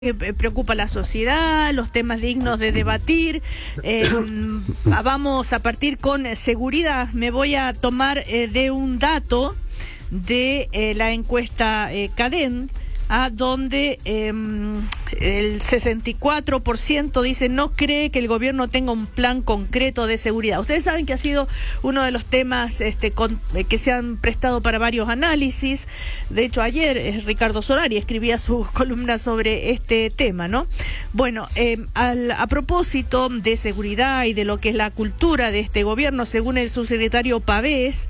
Preocupa a la sociedad, los temas dignos de debatir. Vamos a partir con seguridad. Me voy a tomar de un dato de la encuesta Cadem, donde el 64% dice no cree que el gobierno tenga un plan concreto de seguridad. Ustedes saben que ha sido uno de los temas que se han prestado para varios análisis. De hecho, ayer Ricardo Solari escribía su columna sobre este tema, ¿no? Bueno, a propósito de seguridad y de lo que es la cultura de este gobierno, según el subsecretario Pavés,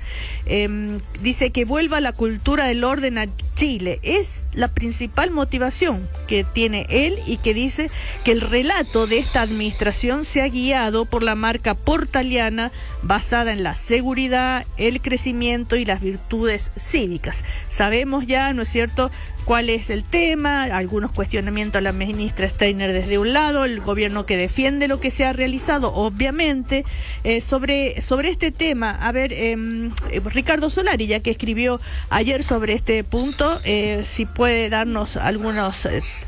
dice que vuelva la cultura del orden a Chile. Es la principal motivación que tiene él, y que dice que el relato de esta administración se ha guiado por la marca portaliana basada en la seguridad, el crecimiento y las virtudes cívicas. Sabemos ya, ¿no es cierto?, cuál es el tema, algunos cuestionamientos a la ministra Steiner desde un lado, el gobierno que defiende lo que se ha realizado, obviamente, sobre este tema. A ver, Ricardo Solari, ya que escribió ayer sobre este punto, si puede darnos algunos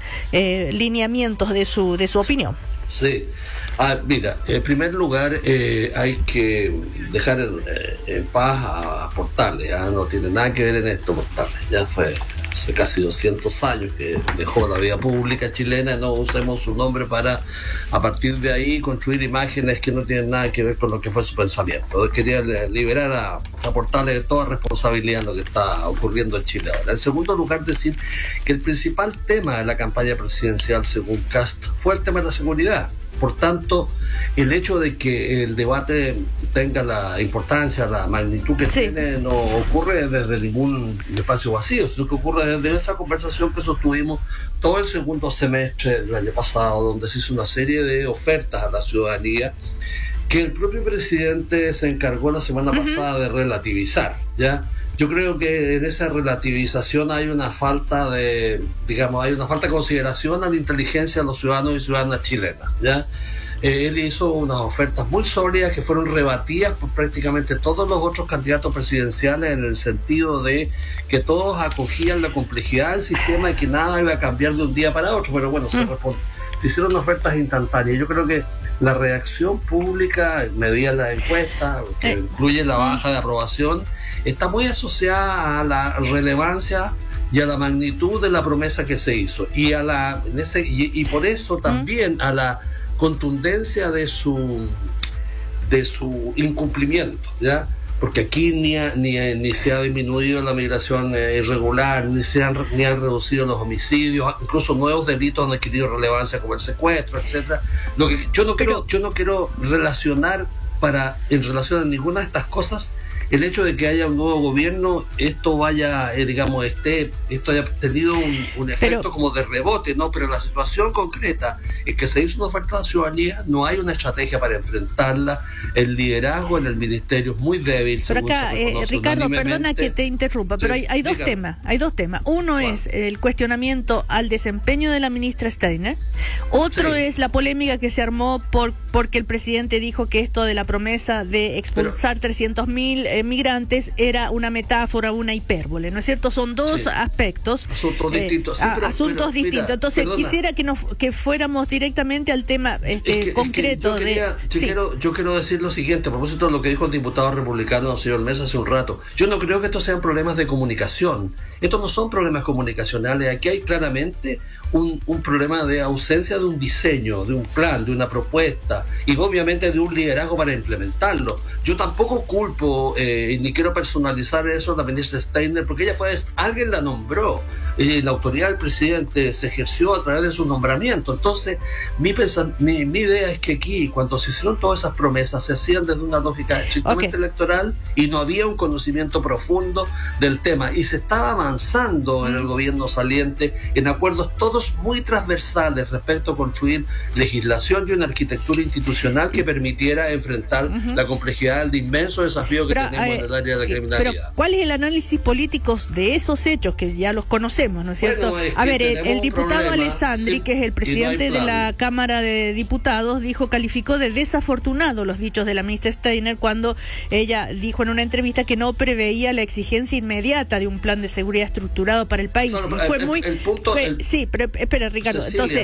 lineamientos de su opinión. Sí. Mira, en primer lugar hay que dejar en paz a Portales. No tiene nada que ver en esto Portales. Ya fue hace casi 200 años que dejó la vida pública chilena. No usemos su nombre para, a partir de ahí, construir imágenes que no tienen nada que ver con lo que fue su pensamiento. Quería liberar a Portales de toda responsabilidad en lo que está ocurriendo en Chile ahora. En segundo lugar, decir que el principal tema de la campaña presidencial, según Kast, fue el tema de la seguridad. Por tanto, el hecho de que el debate tenga la importancia, la magnitud que tiene, no ocurre desde ningún espacio vacío, sino que ocurre desde esa conversación que sostuvimos todo el segundo semestre del año pasado, donde se hizo una serie de ofertas a la ciudadanía que el propio presidente se encargó la semana pasada de relativizar, ¿ya? Yo creo que en esa relativización hay una falta de consideración a la inteligencia de los ciudadanos y ciudadanas chilenas, ¿ya? Él hizo unas ofertas muy sólidas que fueron rebatidas por prácticamente todos los otros candidatos presidenciales, en el sentido de que todos acogían la complejidad del sistema y que nada iba a cambiar de un día para otro. Pero bueno, se hicieron ofertas instantáneas. Yo creo que la reacción pública, medida en la encuesta, que incluye la baja de aprobación, está muy asociada a la relevancia y a la magnitud de la promesa que se hizo, y por eso también a la contundencia de su incumplimiento, ¿ya? Porque aquí ni se ha disminuido la migración irregular, ni han reducido los homicidios, incluso nuevos delitos han adquirido relevancia como el secuestro, etcétera. Lo que yo no quiero relacionar en relación a ninguna de estas cosas el hecho de que haya un nuevo gobierno, esto haya tenido un efecto como de rebote, ¿no? Pero la situación concreta es que se hizo una oferta a la ciudadanía, no hay una estrategia para enfrentarla, el liderazgo en el ministerio es muy débil. Pero acá, Ricardo, perdona que te interrumpa, pero hay dos temas. Uno es el cuestionamiento al desempeño de la ministra Steiner, otro es la polémica que se armó porque el presidente dijo que esto de la promesa de expulsar 300.000 migrantes era una metáfora, una hipérbole, ¿no es cierto? Son dos aspectos. Asuntos distintos. Asuntos distintos. Entonces, quisiera que fuéramos directamente al tema concreto. Yo quiero decir lo siguiente, a propósito de lo que dijo el diputado republicano, señor Mesa, hace un rato. Yo no creo que estos sean problemas de comunicación. Estos no son problemas comunicacionales. Aquí hay claramente un problema de ausencia de un diseño, de un plan, de una propuesta, y obviamente de un liderazgo para implementarlo. Yo tampoco culpo ni quiero personalizar eso a la ministra Steiner, porque ella alguien la nombró, la autoridad del presidente se ejerció a través de su nombramiento. Entonces mi idea es que aquí, cuando se hicieron todas esas promesas, se hacían desde una lógica estrictamente electoral, y no había un conocimiento profundo del tema, y se estaba avanzando en el gobierno saliente en acuerdos todos muy transversales respecto a construir legislación y una arquitectura institucional que permitiera enfrentar la complejidad del inmenso desafío que tenemos en el área de la criminalidad. Pero, ¿cuál es el análisis político de esos hechos que ya los conocemos, ¿no es cierto? Bueno, a ver, el diputado Alessandri, que es el presidente de la Cámara de Diputados, calificó de desafortunado los dichos de la ministra Steiner cuando ella dijo en una entrevista que no preveía la exigencia inmediata de un plan de seguridad estructurado para el país. Claro, fue muy... espera, Ricardo. Cecilia, Entonces,